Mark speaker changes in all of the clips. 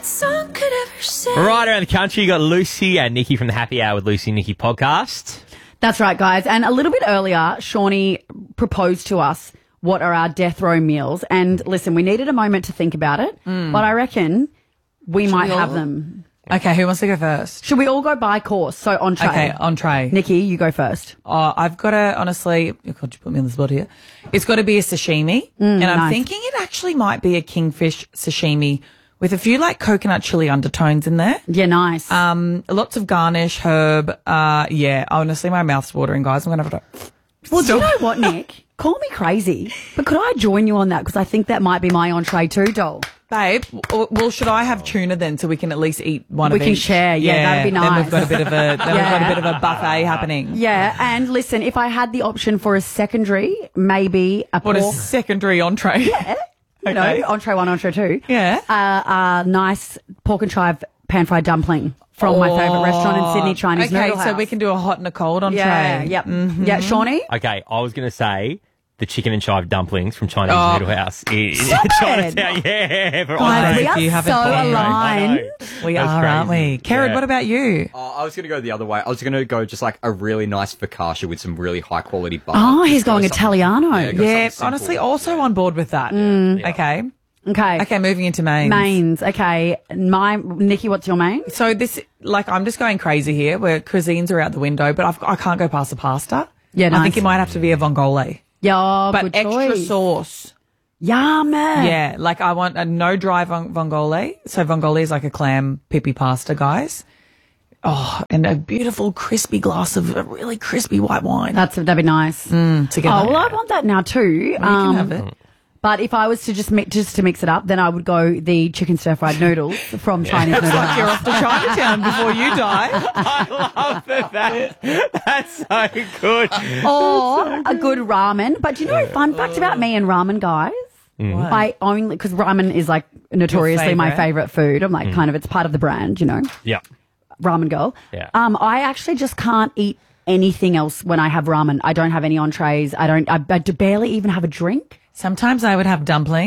Speaker 1: song could ever say.
Speaker 2: Right around the country, you got Lucy and Nikki from the Happy Hour with Lucy and Nikki podcast.
Speaker 3: That's right, guys. And a little bit earlier, Shawnee proposed to us what are our death row meals. And listen, we needed a moment to think about it, but I reckon we might have them.
Speaker 4: Okay, who wants to go first?
Speaker 3: Should we all go by course? So entree.
Speaker 4: Okay, entree.
Speaker 3: Nikki, you go first.
Speaker 4: I've got to, honestly, God, you put me on the spot here. It's got to be a sashimi. And I'm
Speaker 3: nice.
Speaker 4: thinking it actually might be a kingfish sashimi with a few like coconut chili undertones in there.
Speaker 3: Yeah, nice.
Speaker 4: Lots of garnish, herb. Yeah, honestly, my mouth's watering, guys. I'm going to have to...
Speaker 3: Well, do you know what, Nick? Call me crazy, but could I join you on that? Because I think that might be my entree too, doll.
Speaker 4: Babe, well, should I have tuna then so we can at least eat one
Speaker 3: We
Speaker 4: of
Speaker 3: can
Speaker 4: each?
Speaker 3: share, yeah, that'd be
Speaker 4: Then
Speaker 3: nice.
Speaker 4: we've got a bit of a, we've got a bit of a buffet happening.
Speaker 3: Yeah, and listen, if I had the option for a secondary, maybe a
Speaker 4: What
Speaker 3: pork,
Speaker 4: a secondary entree.
Speaker 3: you know,
Speaker 4: Okay.
Speaker 3: entree one, entree two.
Speaker 4: Yeah.
Speaker 3: A nice pork and chive pan-fried dumpling from my favourite restaurant in Sydney, Chinese
Speaker 4: Okay,
Speaker 3: Noodle House.
Speaker 4: so we can do a hot and a cold entree.
Speaker 3: Yeah, yep. Yeah, Shawnee?
Speaker 2: Okay, I was going to say the chicken and chive dumplings from Chinese Noodle House in
Speaker 3: Stop it.
Speaker 2: Chinatown. Yeah, for
Speaker 3: Guys,
Speaker 2: entree.
Speaker 3: we are
Speaker 4: you
Speaker 3: so
Speaker 4: haven't been.
Speaker 2: I
Speaker 3: aligned.
Speaker 2: know.
Speaker 4: We
Speaker 2: That's
Speaker 4: are, aren't
Speaker 2: crazy.
Speaker 4: we? Karen,
Speaker 2: Yeah.
Speaker 4: what about you?
Speaker 5: I was going to go the other way. I was going to go just like a really nice focaccia with some really high quality butter.
Speaker 3: Oh, he's
Speaker 5: Just go
Speaker 3: going
Speaker 5: something-
Speaker 3: Italiano.
Speaker 5: Yeah, go
Speaker 4: Yeah,
Speaker 5: something
Speaker 4: honestly,
Speaker 5: simple.
Speaker 4: also on board with that. Okay.
Speaker 3: Okay.
Speaker 4: Okay, moving into mains.
Speaker 3: Mains. Okay. Nikki, what's your main?
Speaker 4: So this, like, I'm just going crazy here where cuisines are out the window, but I can't go past the pasta.
Speaker 3: Yeah,
Speaker 4: I
Speaker 3: nice.
Speaker 4: think it might have to be a vongole.
Speaker 3: Yeah,
Speaker 4: But
Speaker 3: good
Speaker 4: extra
Speaker 3: choice.
Speaker 4: sauce.
Speaker 3: Yum.
Speaker 4: Yeah, like I want a no dry vongole. So vongole is like a clam pipi pasta, guys. Oh, and a beautiful crispy glass of a really crispy white wine.
Speaker 3: That'd be nice.
Speaker 4: together.
Speaker 3: Oh, well, I want that now too.
Speaker 4: You can have it.
Speaker 3: But if I was to just to mix it up, then I would go the chicken stir fried noodles from Chinese Noodle
Speaker 4: Like you're
Speaker 3: House.
Speaker 4: off to Chinatown before you die.
Speaker 2: I love that. That's so good.
Speaker 3: Or a good ramen. But you know, fun fact about me and ramen, guys. I only, because ramen is like notoriously my favorite food. I'm like kind of, it's part of the brand, you know,
Speaker 2: Yeah.
Speaker 3: ramen girl.
Speaker 2: Yeah.
Speaker 3: I actually just can't eat anything else when I have ramen. I don't have any entrees. I barely even have a drink.
Speaker 4: Sometimes I would have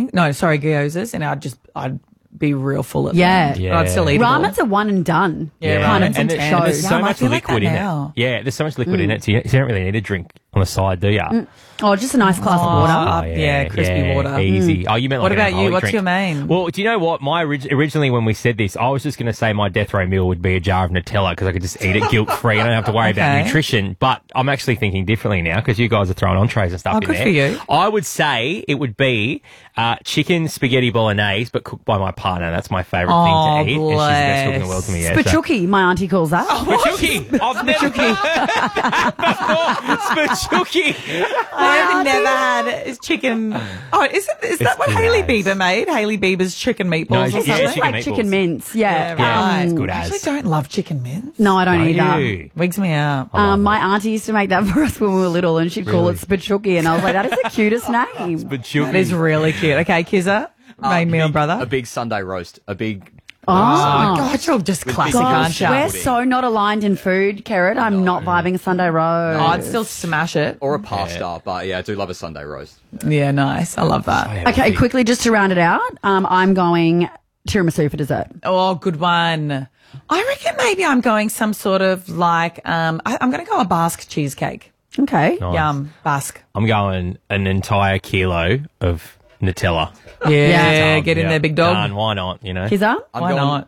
Speaker 4: gyozas, and I'd be real full of
Speaker 3: Yeah.
Speaker 4: them.
Speaker 2: Yeah.
Speaker 4: But I'd still eat it all.
Speaker 3: Ramen's a one and done.
Speaker 4: Yeah,
Speaker 3: kind
Speaker 4: ramen
Speaker 3: of
Speaker 4: and
Speaker 3: show.
Speaker 2: there's so
Speaker 4: Yum, I
Speaker 2: much
Speaker 4: feel like
Speaker 2: liquid
Speaker 4: that
Speaker 2: in
Speaker 4: now.
Speaker 2: it. Yeah, there's so much liquid in it, so you don't really need a drink on the side, do you?
Speaker 3: Oh, just a nice glass of water.
Speaker 4: Yeah, crispy water.
Speaker 2: Easy. Oh, you meant like
Speaker 4: What
Speaker 2: an
Speaker 4: about you?
Speaker 2: alcoholic
Speaker 4: What's
Speaker 2: drink.
Speaker 4: your main?
Speaker 2: Well, do you know what? Originally when we said this, I was just going to say my death row meal would be a jar of Nutella because I could just eat it guilt-free. I don't have to worry about
Speaker 4: Okay.
Speaker 2: nutrition. But I'm actually thinking differently now because you guys are throwing entrees and stuff
Speaker 4: Oh,
Speaker 2: in
Speaker 4: good
Speaker 2: there.
Speaker 4: for you.
Speaker 2: I would say it would be chicken spaghetti bolognese, but cooked by my partner. That's my favourite thing to eat. And she's the best cook in the world to me. Yeah, so-
Speaker 3: Spachuki, my auntie calls that.
Speaker 2: Spachuki. I've never heard that before. Spachuki.
Speaker 4: I've never had chicken. Oh, is that what
Speaker 2: good
Speaker 4: Hailey
Speaker 2: as.
Speaker 4: Bieber made? Hailey Bieber's chicken meatballs
Speaker 2: No,
Speaker 4: or
Speaker 2: yeah,
Speaker 4: something?
Speaker 2: chicken
Speaker 3: like
Speaker 2: meatballs.
Speaker 3: chicken mince. Yeah.
Speaker 4: right.
Speaker 2: It's good
Speaker 4: I
Speaker 2: as.
Speaker 4: actually don't love chicken mince.
Speaker 3: No, I don't
Speaker 2: Don't
Speaker 3: either.
Speaker 2: you?
Speaker 4: Wigs me out.
Speaker 3: My auntie used to make that for us when we were little, and she'd call it Spachuki, and I was like, that is the cutest name.
Speaker 2: Spachuki.
Speaker 4: That is really cute. Okay, Kizza, main meal, brother.
Speaker 5: A big Sunday roast. A big.
Speaker 3: Oh,
Speaker 4: God, you're just classic, aren't
Speaker 3: gosh,
Speaker 4: you?
Speaker 3: we're so not aligned in food, Carrot. I'm not vibing a Sunday roast.
Speaker 4: Oh, I'd still smash it.
Speaker 5: Or a pasta, but yeah, I do love a Sunday roast.
Speaker 4: Yeah, nice. I love that.
Speaker 3: Okay, quickly, just to round it out, I'm going tiramisu for dessert.
Speaker 4: Oh, good one. I reckon maybe I'm going some sort of like, I'm going to go a Basque cheesecake.
Speaker 3: Okay.
Speaker 2: Nice.
Speaker 4: Yum, Basque.
Speaker 2: I'm going an entire kilo of Nutella.
Speaker 4: Yeah, get in
Speaker 2: Yeah.
Speaker 4: there, big dog.
Speaker 2: Done. Why not? You know.
Speaker 3: Kizza?
Speaker 5: I'm
Speaker 4: Why
Speaker 5: going
Speaker 4: not?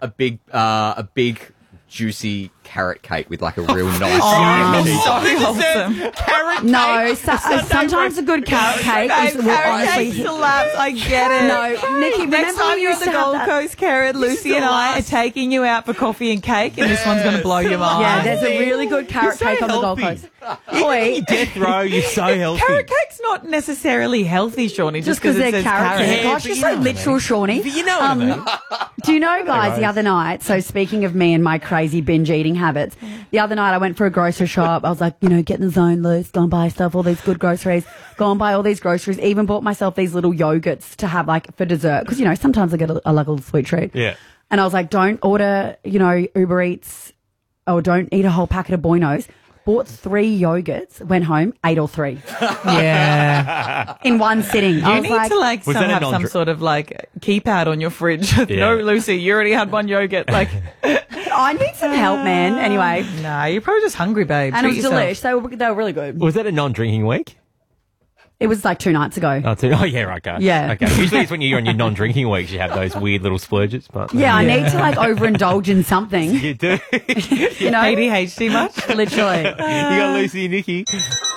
Speaker 5: a big juicy carrot cake with like a real nice.
Speaker 4: So wholesome.
Speaker 2: Carrot
Speaker 3: No, sometimes a good carrot cake is will
Speaker 4: Carrot
Speaker 3: honestly
Speaker 4: cake slaps. I get it.
Speaker 3: No, Nikki,
Speaker 4: Next
Speaker 3: remember
Speaker 4: time
Speaker 3: we
Speaker 4: you're
Speaker 3: used
Speaker 4: at the
Speaker 3: to have
Speaker 4: Gold
Speaker 3: that-
Speaker 4: Coast, Carrot, Lucy and I are taking you out for coffee and cake, and this one's going to blow your mind.
Speaker 3: Yeah, there's a really good carrot
Speaker 2: so
Speaker 3: cake on the Gold
Speaker 2: healthy.
Speaker 3: Coast. Oi,
Speaker 2: Death row. You're so healthy.
Speaker 4: Carrot cake's not necessarily healthy, Shawnee,
Speaker 3: just because
Speaker 4: it
Speaker 3: they're
Speaker 4: says
Speaker 3: carrots.
Speaker 4: carrot.
Speaker 3: Gosh,
Speaker 2: but
Speaker 3: you're
Speaker 2: you
Speaker 3: so
Speaker 2: know what I
Speaker 3: literal,
Speaker 2: mean.
Speaker 3: Shawnee.
Speaker 2: But you know what I mean.
Speaker 3: Do you know, guys, the other night, so speaking of me and my crazy binge eating habits, the other night I went for a grocery shop. I was like, get in the zone, Luce, go and buy stuff, all these good groceries, go and buy all these groceries, even bought myself these little yogurts to have like for dessert. Because, sometimes I get a little sweet treat.
Speaker 2: Yeah.
Speaker 3: And I was like, don't order, Uber Eats or don't eat a whole packet of Buonos. bought 3 yogurts, went home, ate all 3
Speaker 4: Yeah.
Speaker 3: in one sitting. I
Speaker 4: You
Speaker 3: was
Speaker 4: need to like
Speaker 2: Was
Speaker 4: some,
Speaker 2: that a
Speaker 4: have some
Speaker 2: non-dr-
Speaker 4: sort of like keypad on your fridge.
Speaker 2: Yeah.
Speaker 4: No, Lucy, you already had one yogurt. Like,
Speaker 3: I need some help, man. Anyway,
Speaker 4: nah, you're probably just hungry, babe.
Speaker 3: and it
Speaker 4: Treat
Speaker 3: was
Speaker 4: yourself.
Speaker 3: delish. They were really good.
Speaker 2: Was that a non-drinking week?
Speaker 3: It was like 2 nights ago.
Speaker 2: Oh, yeah, right, okay.
Speaker 3: Yeah.
Speaker 2: Okay. Usually it's when you're on your non-drinking weeks you have those weird little splurges. But
Speaker 3: Yeah, I need to like overindulge in something.
Speaker 2: You do.
Speaker 3: You know,
Speaker 4: ADHD much?
Speaker 3: literally.
Speaker 2: You got Lucy and Nikki.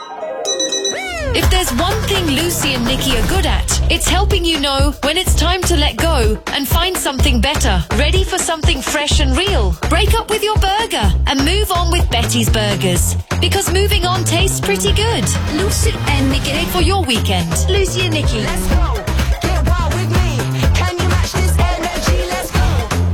Speaker 1: If there's one thing Lucy and Nikki are good at, it's helping you know when it's time to let go and find something better. Ready for something fresh and real? Break up with your burger and move on with Betty's Burgers. Because moving on tastes pretty good. Lucy and Nikki for your weekend. Lucy and Nikki.
Speaker 6: Let's go. Get wild with me. Can you match this energy? Let's go.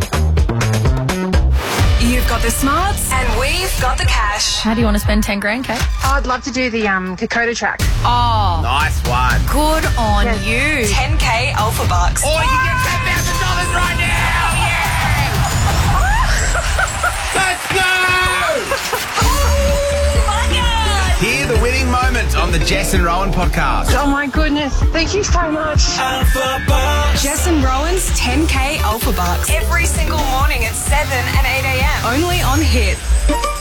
Speaker 7: You've got the smarts and we've got the cash.
Speaker 8: How do you want to spend 10 grand, Kate?
Speaker 9: I'd love to do the Kokoda track.
Speaker 8: Oh,
Speaker 10: Nice one.
Speaker 8: good on you.
Speaker 7: 10K Alpha Bucks.
Speaker 10: Or you can get $10,000 right now. Yeah! Let's go!
Speaker 7: Oh my God.
Speaker 10: Hear the winning moment on the Jess and Rowan podcast.
Speaker 9: Oh my goodness. Thank you so much.
Speaker 7: Jess and Rowan's 10K Alpha Bucks. Every single morning at 7 and 8 a.m. Only on Hit.